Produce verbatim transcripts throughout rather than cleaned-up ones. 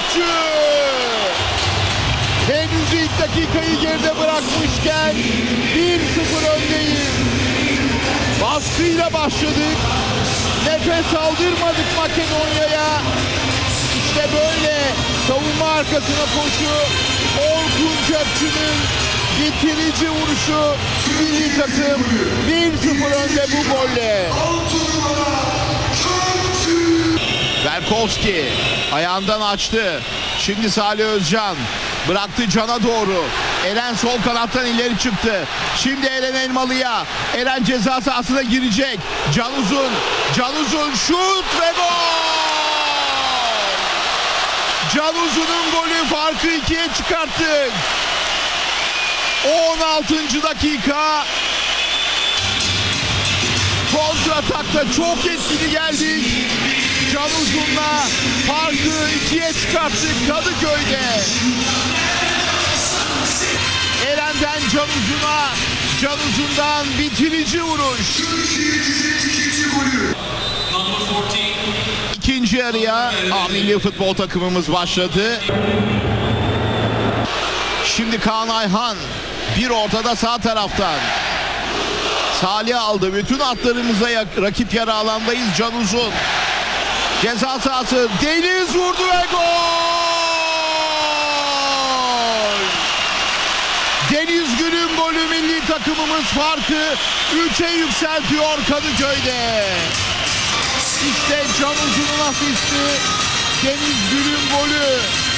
Kökçü! Henüz ilk dakikayı geride bırakmışken bir sıfır öndeyiz. Baskıyla başladık. Nefes aldırmadık Makedonya'ya. İşte böyle savunma arkasına koşu. Orkun Kökçü'nün bitirici vuruşu. Milli takım bir sıfır önde bu golle. Berkowski ayağından açtı. Şimdi Salih Özcan bıraktı Can'a doğru. Eren sol kanattan ileri çıktı. Şimdi Eren Elmalı'ya. Eren ceza sahasına girecek. Can Uzun. Can Uzun şut ve gol! Can Uzun'un golü, farkı ikiye çıkarttık. on altıncı dakika. Kontratakta çok etkili geldik. Can Uzun'la farkı ikiye çıkarttık Kadıköy'de. Eren'den Can Uzun'a, Can Uzun'dan bitirici vuruş. İkinci yarıya A milli futbol takımımız başladı. Şimdi Kaan Ayhan bir ortada sağ taraftan. Salih aldı. Bütün atlarımıza rakip yarı alandayız. Can Uzun. Ceza sahası. Deniz vurdu ve gol! Deniz Gül'ün golü, milli takımımız farkı üçe yükseltiyor Kadıköy'de. İşte Can Uzun'un asisti. Deniz Gül'ün golü.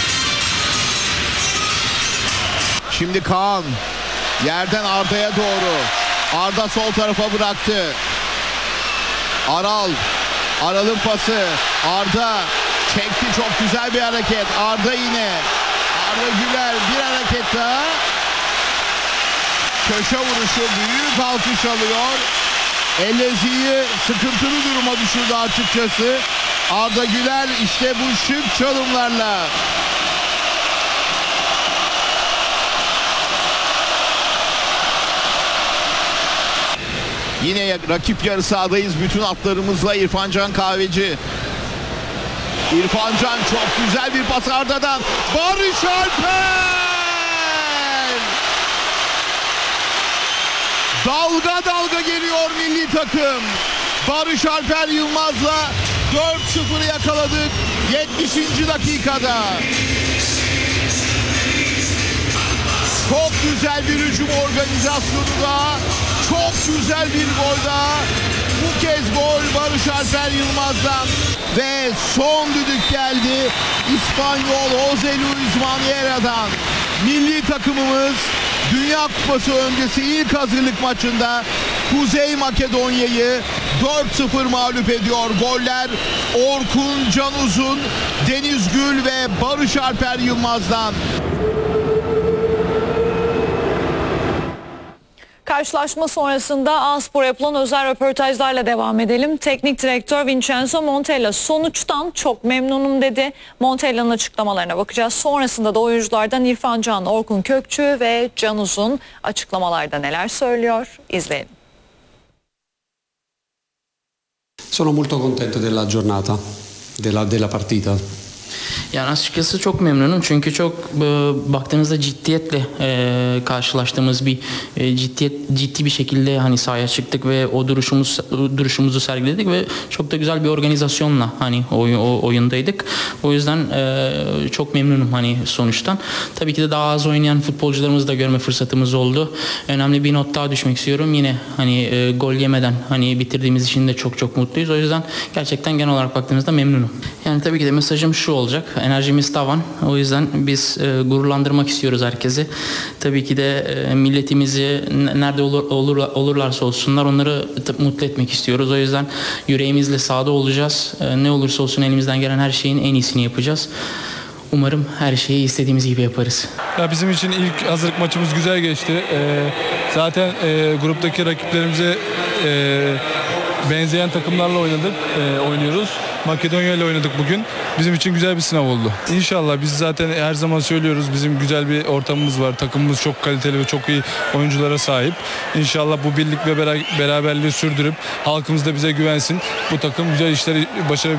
Şimdi Kaan yerden Arda'ya doğru. Arda sol tarafa bıraktı. Aral. Aral'ın pası. Arda çekti, çok güzel bir hareket. Arda yine. Arda Güler bir hareket daha. Köşe vuruşu, büyük alkış alıyor. Ellezi'yi sıkıntılı duruma düşürdü açıkçası. Arda Güler işte bu şık çalımlarla. Yine rakip yarı sahadayız. Bütün atlarımızla İrfan Can Kahveci. İrfan Can çok güzel bir pas Arda'dan. Barış Alper! Dalga dalga geliyor milli takım. Barış Alper Yılmaz'la dört sıfır yakaladık yetmişinci dakikada. Çok güzel bir hücum organizasyonu da, çok güzel bir gol daha. Bu kez gol Barış Alper Yılmaz'dan. Ve son düdük geldi İspanyol Jose Luis Maniera'dan. Milli takımımız Dünya Kupası öncesi ilk hazırlık maçında Kuzey Makedonya'yı dört sıfır mağlup ediyor. Goller Orkun Can Uzun, Deniz Gül ve Barış Alper Yılmaz'dan. Karşılaşma sonrasında A-Spor'a yapılan özel röportajlarla devam edelim. Teknik direktör Vincenzo Montella sonuçtan çok memnunum dedi. Montella'nın açıklamalarına bakacağız. Sonrasında da oyunculardan İrfan Can, Orkun Kökçü ve Can Uzun açıklamalarda neler söylüyor? İzleyelim. Sono molto contento della giornata, della, della partita. Yani açıkçası çok memnunum çünkü çok e, baktığınızda ciddiyetle e, karşılaştığımız bir e, ciddiyet ciddi bir şekilde hani sahaya çıktık ve o duruşumuz duruşumuzu sergiledik ve çok da güzel bir organizasyonla hani oy, o oyundaydık. O yüzden e, çok memnunum hani sonuçtan. Tabii ki de daha az oynayan futbolcularımızı da görme fırsatımız oldu. Önemli bir not daha düşmek istiyorum. Yine hani e, gol yemeden hani bitirdiğimiz için de çok çok mutluyuz. O yüzden gerçekten genel olarak baktığınızda memnunum. Yani tabii ki de mesajım şu olacak. Enerjimiz tavan. O yüzden biz e, gururlandırmak istiyoruz herkesi. Tabii ki de e, milletimizi nerede olur, olur, olurlarsa olsunlar onları mutlu etmek istiyoruz. O yüzden yüreğimizle sahada olacağız. E, ne olursa olsun elimizden gelen her şeyin en iyisini yapacağız. Umarım her şeyi istediğimiz gibi yaparız. Ya bizim için ilk hazırlık maçımız güzel geçti. Ee, zaten e, gruptaki rakiplerimize e, benzeyen takımlarla oynadık, e, oynuyoruz. Makedonya ile oynadık bugün. Bizim için güzel bir sınav oldu. İnşallah biz zaten her zaman söylüyoruz, bizim güzel bir ortamımız var. Takımımız çok kaliteli ve çok iyi oyunculara sahip. İnşallah bu birlik ve beraberliği sürdürüp halkımız da bize güvensin. Bu takım güzel işleri başarabilir.